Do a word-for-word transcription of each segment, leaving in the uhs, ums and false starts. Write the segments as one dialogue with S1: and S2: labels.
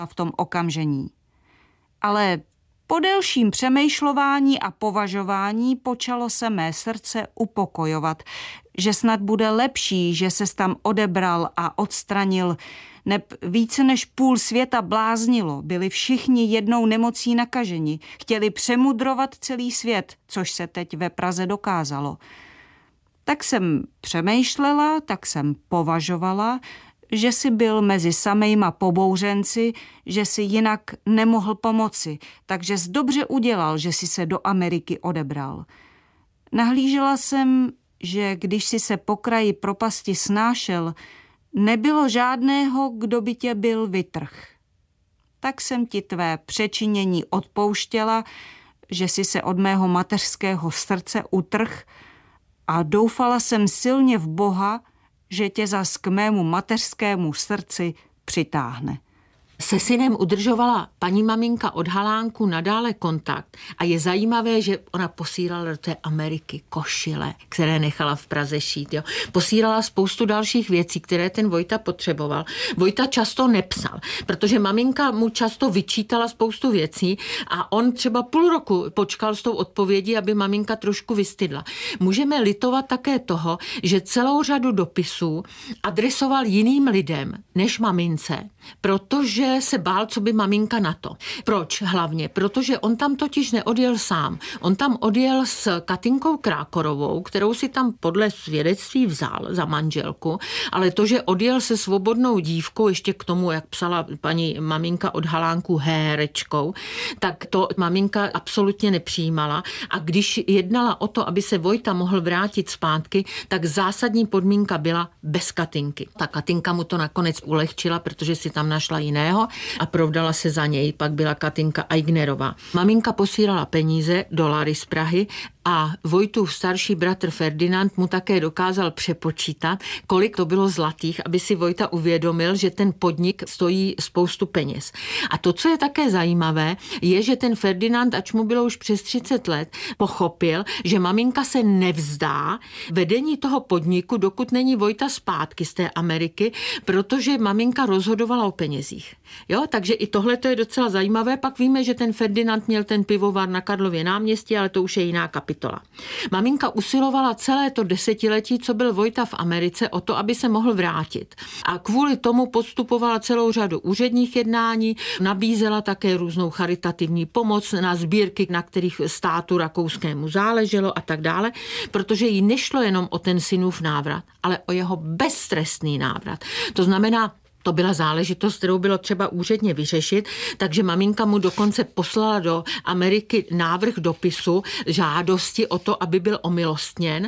S1: v tom okamžení. Ale po delším přemýšlování a považování počalo se mé srdce upokojovat, že snad bude lepší, že se tam odebral a odstranil, neb více než půl světa bláznilo, byli všichni jednou nemocí nakaženi, chtěli přemudrovat celý svět, což se teď ve Praze dokázalo. Tak jsem přemýšlela, tak jsem považovala, že si byl mezi samejma pobouřenci, že si jinak nemohl pomoci, takže jsi dobře udělal, že si se do Ameriky odebral. Nahlížela jsem, že když si se po kraji propasti snášel, nebylo žádného, kdo by tě byl vytrh. Tak jsem ti tvé přečinění odpouštěla, že si se od mého mateřského srdce utrh a doufala jsem silně v Boha, že tě zas k mému mateřskému srdci přitáhne.
S2: Se synem udržovala paní maminka od Halánku nadále kontakt a je zajímavé, že ona posílala do té Ameriky košile, které nechala v Praze šít. Jo. Posílala spoustu dalších věcí, které ten Vojta potřeboval. Vojta často nepsal, protože maminka mu často vyčítala spoustu věcí a on třeba půl roku počkal s tou odpovědí, aby maminka trošku vystydla. Můžeme litovat také toho, že celou řadu dopisů adresoval jiným lidem než mamince, protože se bál, co by maminka na to. Proč hlavně? Protože on tam totiž neodjel sám. On tam odjel s Katinkou Krákorovou, kterou si tam podle svědectví vzal za manželku, ale to, že odjel se svobodnou dívkou, ještě k tomu, jak psala paní maminka od Halánku, hérečkou, tak to maminka absolutně nepřijímala. A když jednala o to, aby se Vojta mohl vrátit zpátky, tak zásadní podmínka byla bez Katinky. Ta Katinka mu to nakonec ulehčila, protože si tam našla jiného a provdala se za něj, pak byla Katinka Aignerová. Maminka posílala peníze, dolary z Prahy a Vojtův starší bratr Ferdinand mu také dokázal přepočítat, kolik to bylo zlatých, aby si Vojta uvědomil, že ten podnik stojí spoustu peněz. A to, co je také zajímavé, je, že ten Ferdinand, ač mu bylo už přes třicet let, pochopil, že maminka se nevzdá vedení toho podniku, dokud není Vojta zpátky z té Ameriky, protože maminka rozhodovala o penězích. Jo, takže i tohle to je docela zajímavé. Pak víme, že ten Ferdinand měl ten pivovar na Karlově náměstí, ale to už je jiná kapitola. Maminka usilovala celé to desetiletí, co byl Vojta v Americe, o to, aby se mohl vrátit. A kvůli tomu podstupovala celou řadu úředních jednání, nabízela také různou charitativní pomoc na sbírky, na kterých státu rakouskému záleželo a tak dále, protože jí nešlo jenom o ten synův návrat, ale o jeho beztrestný návrat. To znamená, to byla záležitost, kterou bylo třeba úředně vyřešit, takže maminka mu dokonce poslala do Ameriky návrh dopisu žádosti o to, aby byl omilostněn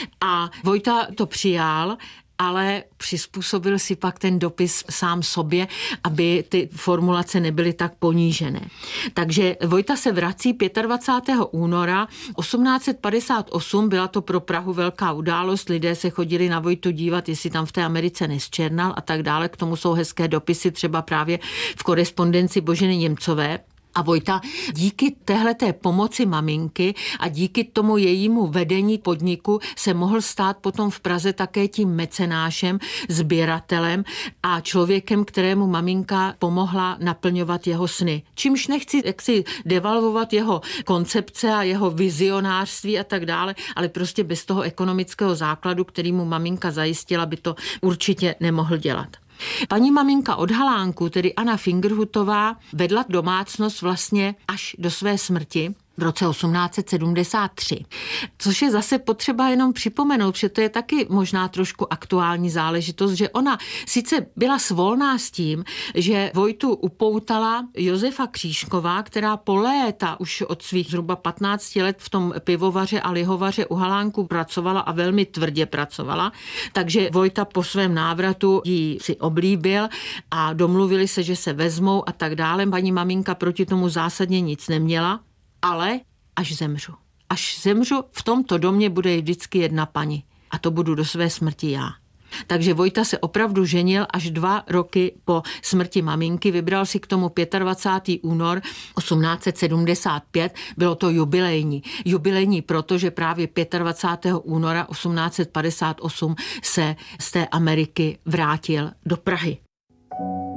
S2: a Vojta to přijal, ale přizpůsobil si pak ten dopis sám sobě, aby ty formulace nebyly tak ponížené. Takže Vojta se vrací dvacátého pátého února osmnáct set padesát osm, byla to pro Prahu velká událost, lidé se chodili na Vojtu dívat, jestli tam v té Americe nesčernal a tak dále, k tomu jsou hezké dopisy, třeba právě v korespondenci Boženy Němcové. A Vojta díky téhleté pomoci maminky a díky tomu jejímu vedení podniku se mohl stát potom v Praze také tím mecenášem, sběratelem a člověkem, kterému maminka pomohla naplňovat jeho sny. Čímž nechci jaksi devalvovat jeho koncepce a jeho vizionářství a tak dále, ale prostě bez toho ekonomického základu, který mu maminka zajistila, by to určitě nemohl dělat. Paní maminka od Halánku, tedy Anna Fingerhutová, vedla domácnost vlastně až do své smrti v roce osmnáct set sedmdesát tři. Což je zase potřeba jenom připomenout, že to je taky možná trošku aktuální záležitost, že ona sice byla svolná s tím, že Vojtu upoutala Josefa Křížková, která po léta už od svých zhruba patnácti let v tom pivovaře a lihovaře u Halánku pracovala a velmi tvrdě pracovala, takže Vojta po svém návratu ji si oblíbil a domluvili se, že se vezmou a tak dále. Paní maminka proti tomu zásadně nic neměla, ale až zemřu. Až zemřu, v tomto domě bude vždycky jedna paní. A to budu do své smrti já. Takže Vojta se opravdu ženil až dva roky po smrti maminky. Vybral si k tomu dvacátého pátého února osmnáct set sedmdesát pět. Bylo to jubilejní. Jubilejní, protože právě dvacátého pátého února osmnáct set padesát osm se z té Ameriky vrátil do Prahy.